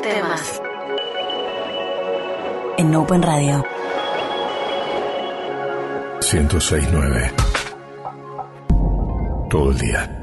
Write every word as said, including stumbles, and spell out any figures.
temas. En Open Radio. ciento seis punto nueve. Todo el día.